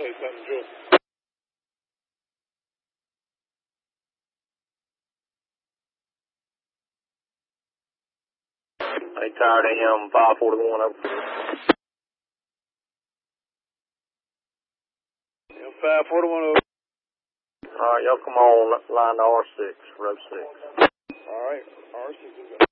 Say something, Joe. Hey, tired AM 541 over. AM 541 over. All right, y'all come on line to R6, row 6. All right, R6 is